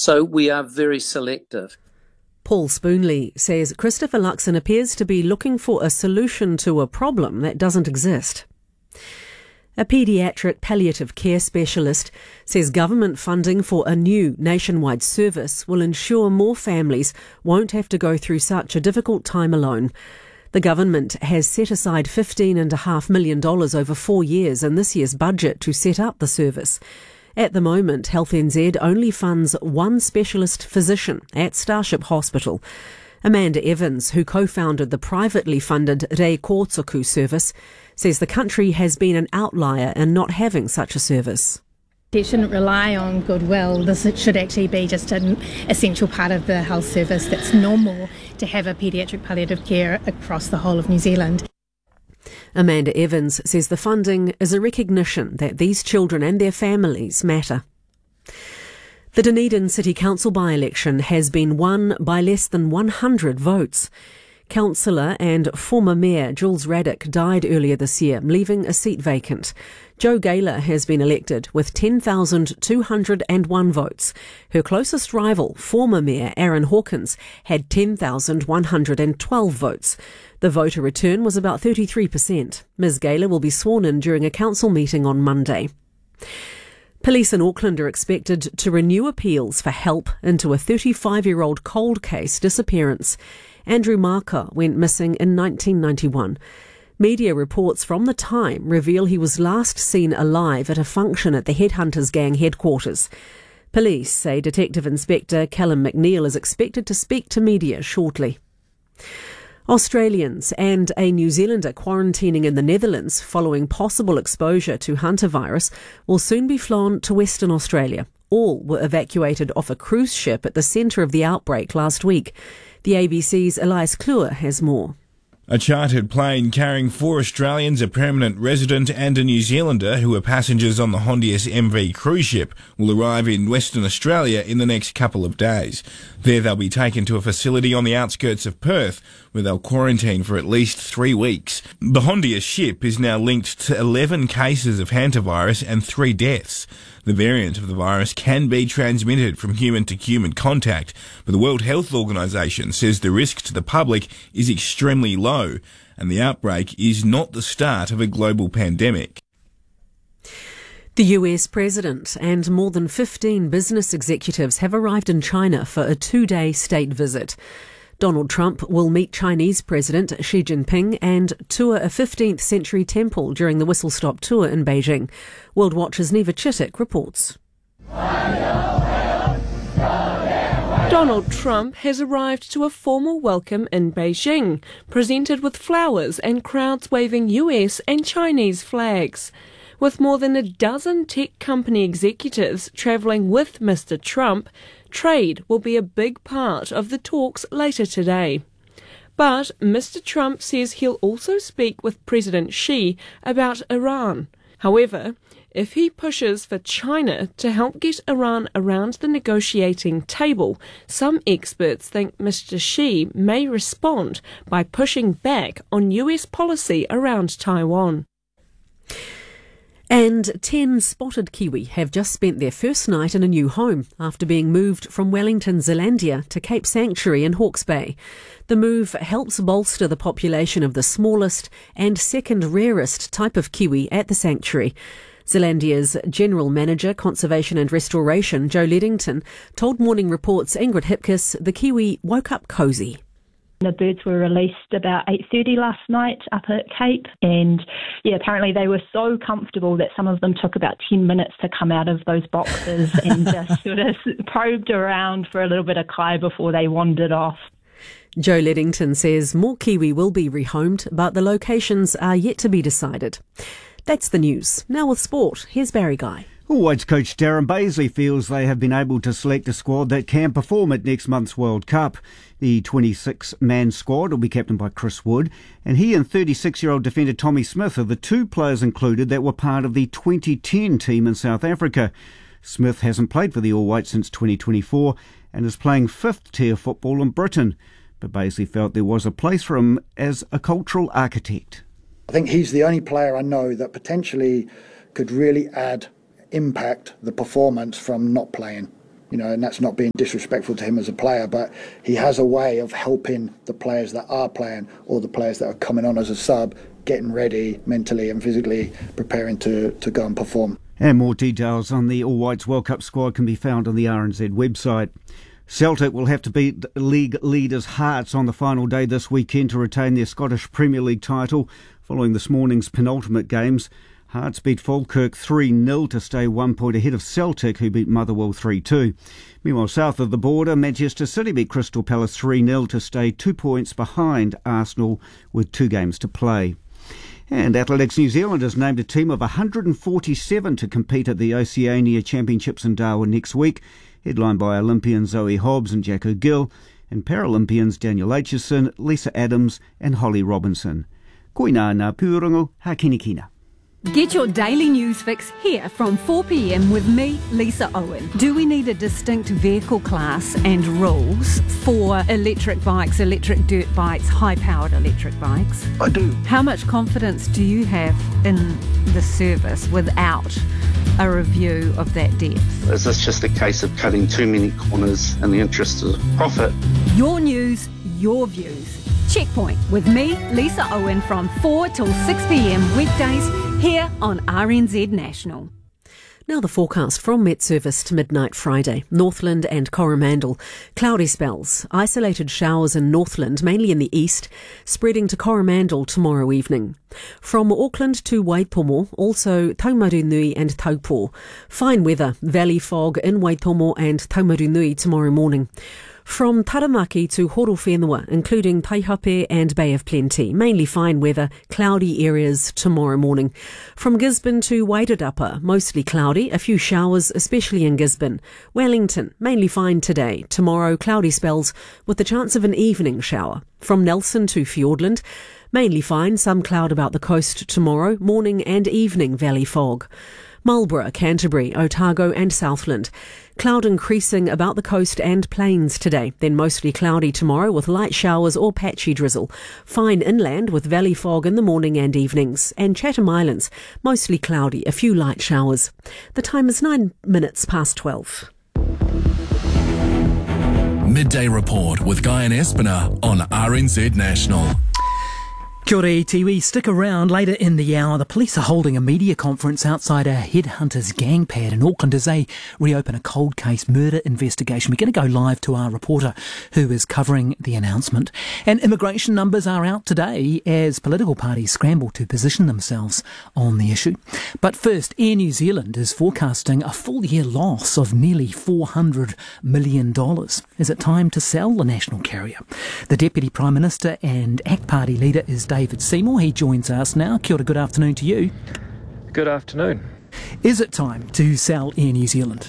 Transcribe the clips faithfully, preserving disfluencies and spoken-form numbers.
So we are very selective. Paul Spoonley says Christopher Luxon appears to be looking for a solution to a problem that doesn't exist. A paediatric palliative care specialist says government funding for a new nationwide service will ensure more families won't have to go through such a difficult time alone. The government has set aside fifteen point five million dollars over four years in this year's budget to set up the service. At the moment, Health N Z only funds one specialist physician at Starship Hospital. Amanda Evans, who co-founded the privately funded Rei Kōtuku service, says the country has been an outlier in not having such a service. It shouldn't rely on goodwill. This should actually be just an essential part of the health service that's normal to have a paediatric palliative care across the whole of New Zealand. Amanda Evans says the funding is a recognition that these children and their families matter. The Dunedin City Council by-election has been won by less than one hundred votes. Councillor and former Mayor Jules Raddick died earlier this year, leaving a seat vacant. Jo Gaylor has been elected with ten thousand two hundred one votes. Her closest rival, former Mayor Aaron Hawkins, had ten thousand one hundred twelve votes. The voter return was about thirty-three percent. Miz Gaylor will be sworn in during a council meeting on Monday. Police in Auckland are expected to renew appeals for help into a thirty-five-year-old cold case disappearance. Andrew Marker went missing in nineteen ninety-one. Media reports from the time reveal he was last seen alive at a function at the Headhunters gang headquarters. Police say Detective Inspector Callum McNeil is expected to speak to media shortly. Australians and a New Zealander quarantining in the Netherlands following possible exposure to hantavirus will soon be flown to Western Australia. All were evacuated off a cruise ship at the centre of the outbreak last week. The A B C's Elias Kluwer has more. A chartered plane carrying four Australians, a permanent resident and a New Zealander who are passengers on the Hondius M V cruise ship will arrive in Western Australia in the next couple of days. There they'll be taken to a facility on the outskirts of Perth where they'll quarantine for at least three weeks. The Hondius ship is now linked to eleven cases of hantavirus and three deaths. The variant of the virus can be transmitted from human to human contact, but the World Health Organization says the risk to the public is extremely low, and the outbreak is not the start of a global pandemic. The U S President and more than fifteen business executives have arrived in China for a two-day state visit. Donald Trump will meet Chinese President Xi Jinping and tour a fifteenth century temple during the Whistle Stop tour in Beijing. World Watch's Neva Chittick reports. Donald Trump has arrived to a formal welcome in Beijing, presented with flowers and crowds waving U S and Chinese flags. With more than a dozen tech company executives travelling with Mister Trump, trade will be a big part of the talks later today. But Mister Trump says he'll also speak with President Xi about Iran. However, if he pushes for China to help get Iran around the negotiating table, some experts think Mister Xi may respond by pushing back on U S policy around Taiwan. And ten spotted kiwi have just spent their first night in a new home after being moved from Wellington, Zealandia to Cape Sanctuary in Hawke's Bay. The move helps bolster the population of the smallest and second rarest type of kiwi at the sanctuary. Zealandia's General Manager, Conservation and Restoration, Joe Leddington, told Morning Report's Ingrid Hipkiss the kiwi woke up cosy. The birds were released about eight thirty last night up at Cape, and yeah, apparently they were so comfortable that some of them took about ten minutes to come out of those boxes and just sort of probed around for a little bit of kai before they wandered off. Joe Leddington says more kiwi will be rehomed, but the locations are yet to be decided. That's the news. Now with sport, here's Barry Guy. All Whites coach Darren Baisley feels they have been able to select a squad that can perform at next month's World Cup. The twenty-six man squad will be captained by Chris Wood, and he and thirty-six-year-old defender Tommy Smith are the two players included that were part of the twenty ten team in South Africa. Smith hasn't played for the All Whites since twenty twenty-four and is playing fifth-tier football in Britain. But Baisley felt there was a place for him as a cultural architect. I think he's the only player I know that potentially could really add impact the performance from not playing. you know, and that's not being disrespectful to him as a player, but he has a way of helping the players that are playing or the players that are coming on as a sub, getting ready mentally and physically, preparing to, to go and perform. And more details on the All Whites World Cup squad can be found on the R N Z website. Celtic will have to beat league leaders Hearts on the final day this weekend to retain their Scottish Premier League title following this morning's penultimate games. Hearts beat Falkirk three nil to stay one point ahead of Celtic, who beat Motherwell three two. Meanwhile, south of the border, Manchester City beat Crystal Palace three nil to stay two points behind Arsenal with two games to play. And Athletics New Zealand has named a team of one hundred forty-seven to compete at the Oceania Championships in Darwin next week, headlined by Olympians Zoe Hobbs and Jacko Gill, and Paralympians Daniel Aitchison, Lisa Adams and Holly Robinson. Koina ngā pūrongo, hakinikina. Get your daily news fix here from four p m with me, Lisa Owen. Do we need a distinct vehicle class and rules for electric bikes, electric dirt bikes, high-powered electric bikes? I do. How much confidence do you have in the service without a review of that depth? Is this just a case of cutting too many corners in the interest of profit? Your news, your views. Checkpoint with me, Lisa Owen, from four till six p m weekdays here on R N Z National. Now the forecast from Met Service to midnight Friday. Northland and Coromandel. Cloudy spells. Isolated showers in Northland, mainly in the east, spreading to Coromandel tomorrow evening. From Auckland to Waitomo, also Taumarunui and Taupo. Fine weather. Valley fog in Waitomo and Taumarunui tomorrow morning. From Taramaki to Horowhenua, including Taihape and Bay of Plenty. Mainly fine weather, cloudy areas tomorrow morning. From Gisborne to Wairarapa, mostly cloudy, a few showers, especially in Gisborne. Wellington, mainly fine today. Tomorrow, cloudy spells with the chance of an evening shower. From Nelson to Fiordland, mainly fine, some cloud about the coast tomorrow. Morning and evening valley fog. Marlborough, Canterbury, Otago and Southland. Cloud increasing about the coast and plains today, then mostly cloudy tomorrow with light showers or patchy drizzle. Fine inland with valley fog in the morning and evenings. And Chatham Islands, mostly cloudy, a few light showers. The time is nine minutes past twelve. Midday Report with Guy and Espiner on R N Z National. Kia ora e tiwi, stick around. Later in the hour, the police are holding a media conference outside a headhunters gang pad in Auckland as they reopen a cold case murder investigation. We're going to go live to our reporter who is covering the announcement. And immigration numbers are out today as political parties scramble to position themselves on the issue. But first, Air New Zealand is forecasting a full year loss of nearly four hundred million dollars. Is it time to sell the national carrier? The Deputy Prime Minister and A C T Party leader is David Seymour. He joins us now. Kia ora, good afternoon to you. Good afternoon. Is it time to sell Air New Zealand?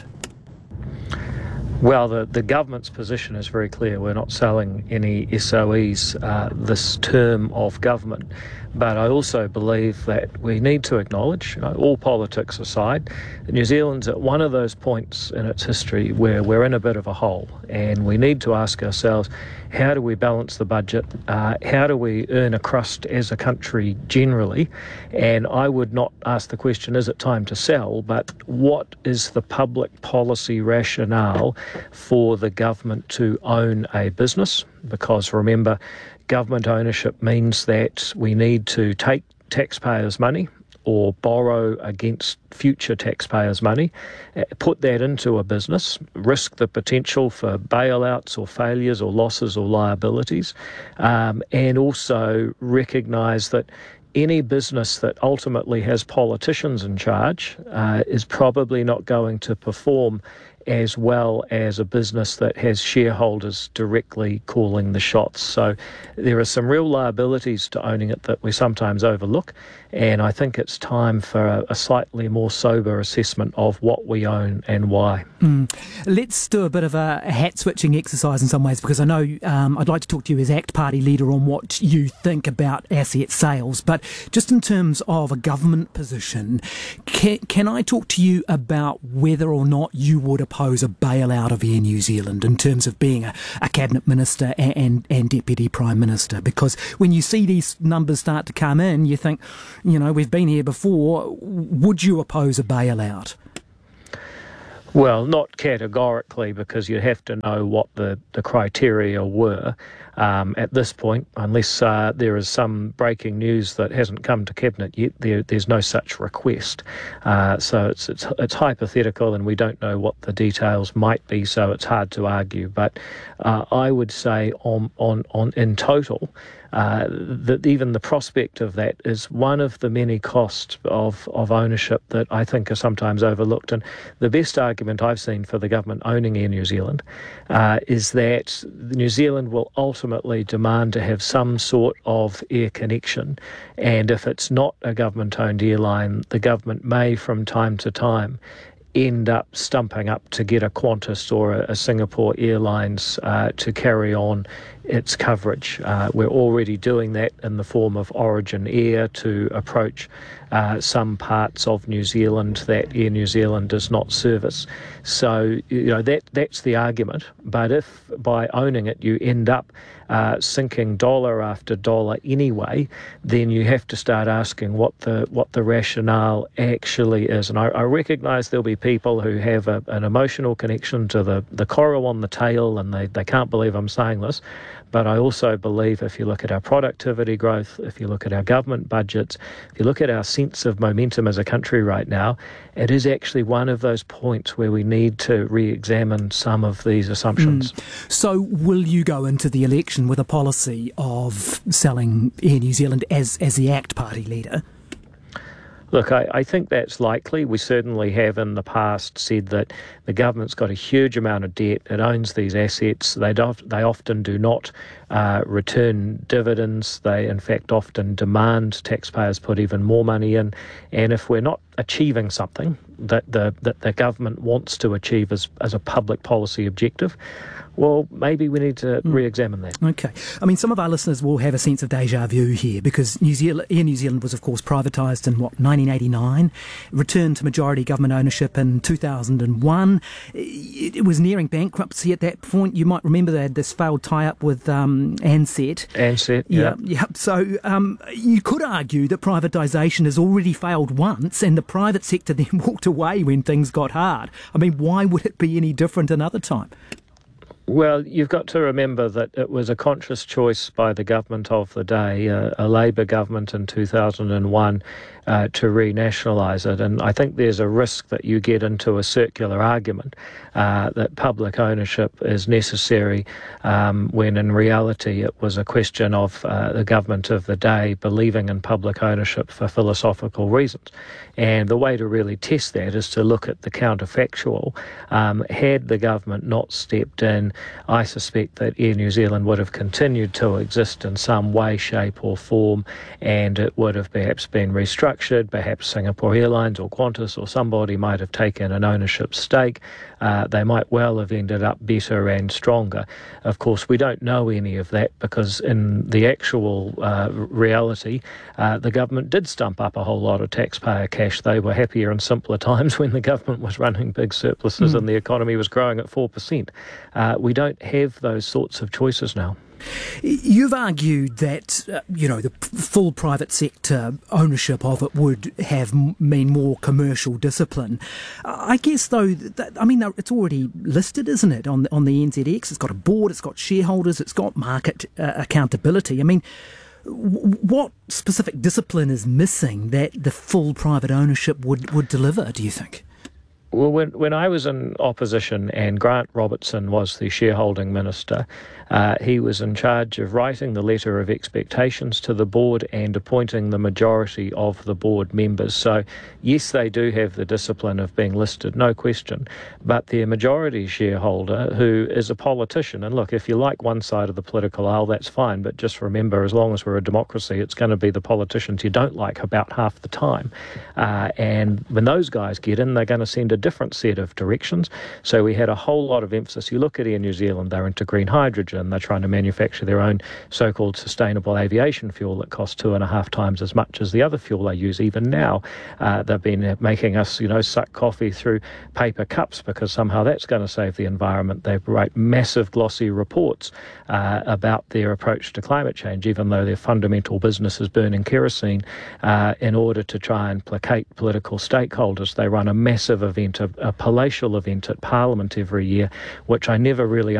Well, the, the government's position is very clear. We're not selling any S O Es uh, this term of government. But I also believe that we need to acknowledge, you know, all politics aside, New Zealand's at one of those points in its history where we're in a bit of a hole, and we need to ask ourselves, how do we balance the budget? Uh, how do we earn a crust as a country generally? And I would not ask the question, is it time to sell, but what is the public policy rationale for the government to own a business? Because remember, government ownership means that we need to take taxpayers' money or borrow against future taxpayers' money, put that into a business, risk the potential for bailouts or failures or losses or liabilities, um, and also recognise that any business that ultimately has politicians in charge uh, is probably not going to perform as well as a business that has shareholders directly calling the shots. So there are some real liabilities to owning it that we sometimes overlook, and I think it's time for a, a slightly more sober assessment of what we own and why. Mm. Let's do a bit of a hat-switching exercise in some ways, because I know um, I'd like to talk to you as A C T Party leader on what you think about asset sales, but just in terms of a government position, can, can I talk to you about whether or not you would oppose a bailout of Air New Zealand in terms of being a, a cabinet minister and, and, and deputy prime minister? Because when you see these numbers start to come in, you think, you know, we've been here before. Would you oppose a bailout? Well, not categorically, because you have to know what the, the criteria were um, at this point, unless uh, there is some breaking news that hasn't come to Cabinet yet. There, there's no such request. Uh, so it's, it's it's hypothetical, and we don't know what the details might be, so it's hard to argue. But uh, I would say on, on, on in total, Uh, that even the prospect of that is one of the many costs of, of ownership that I think are sometimes overlooked. And the best argument I've seen for the government owning Air New Zealand uh, is that New Zealand will ultimately demand to have some sort of air connection. And if it's not a government-owned airline, the government may from time to time end up stumping up to get a Qantas or a, a Singapore Airlines uh, to carry on its coverage. Uh, we're already doing that in the form of Origin Air to approach uh, some parts of New Zealand that Air New Zealand does not service. So, you know, that that's the argument. But if by owning it you end up uh, sinking dollar after dollar anyway, then you have to start asking what the what the rationale actually is. And I, I recognise there'll be people who have a, an emotional connection to the, the coral on the tail, and they, they can't believe I'm saying this. But I also believe if you look at our productivity growth, if you look at our government budgets, if you look at our sense of momentum as a country right now, it is actually one of those points where we need to re-examine some of these assumptions. Mm. So will you go into the election with a policy of selling Air New Zealand as, as the ACT Party leader? Look, I, I think that's likely. We certainly have in the past said that the government's got a huge amount of debt. It owns these assets. They do, they often do not uh, return dividends. They, in fact, often demand taxpayers put even more money in. And if we're not achieving something that the that the government wants to achieve as, as a public policy objective, well, maybe we need to re-examine that. Okay. I mean, some of our listeners will have a sense of deja vu here because New Zealand, Air New Zealand was, of course, privatised in, what, nineteen eighty-nine, returned to majority government ownership in two thousand one. It, it was nearing bankruptcy at that point. You might remember they had this failed tie-up with um, Ansett. Ansett, yeah. Yeah, yeah. So um, you could argue that privatisation has already failed once and the private sector then walked away when things got hard. I mean, why would it be any different another time? Well, you've got to remember that it was a conscious choice by the government of the day, uh, a Labour government in two thousand one, uh, to renationalise it. And I think there's a risk that you get into a circular argument uh, that public ownership is necessary um, when in reality it was a question of uh, the government of the day believing in public ownership for philosophical reasons. And the way to really test that is to look at the counterfactual. Um, had the government not stepped in, I suspect that Air New Zealand would have continued to exist in some way, shape or form, and it would have perhaps been restructured. Perhaps Singapore Airlines or Qantas or somebody might have taken an ownership stake. Uh, they might well have ended up better and stronger. Of course, we don't know any of that because in the actual uh, reality, uh, the government did stump up a whole lot of taxpayer cash. They were happier in simpler times when the government was running big surpluses mm. and the economy was growing at four percent. Uh, we don't have those sorts of choices now. You've argued that, uh, you know, the p- full private sector ownership of it would have m- mean more commercial discipline. Uh, I guess, though, that, I mean, it's already listed, isn't it, on, on the N Z X? It's got a board, it's got shareholders, it's got market uh, accountability. I mean, w- what specific discipline is missing that the full private ownership would, would deliver, do you think? Well, when when I was in opposition and Grant Robertson was the shareholding minister, uh, he was in charge of writing the letter of expectations to the board and appointing the majority of the board members. So, yes, they do have the discipline of being listed, no question, but their majority shareholder, who is a politician, and look, if you like one side of the political aisle, that's fine, but just remember, as long as we're a democracy, it's going to be the politicians you don't like about half the time. Uh, and when those guys get in, they're going to send a different set of directions. So we had a whole lot of emphasis. You look at Air New Zealand, they're into green hydrogen. They're trying to manufacture their own so-called sustainable aviation fuel that costs two and a half times as much as the other fuel they use even now. Uh, they've been making us, you know, suck coffee through paper cups because somehow that's going to save the environment. They write massive glossy reports uh, about their approach to climate change, even though their fundamental business is burning kerosene uh, in order to try and placate political stakeholders. They run a massive event event, a, a palatial event at Parliament every year, which I never really